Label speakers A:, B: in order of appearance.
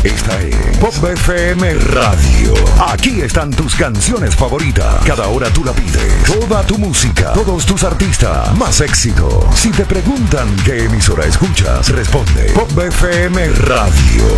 A: Esta es Pop FM Radio. Aquí están tus canciones favoritas. Cada hora tú la pides. Toda tu música, todos tus artistas, más éxito. Si te preguntan qué emisora escuchas, responde Pop FM Radio.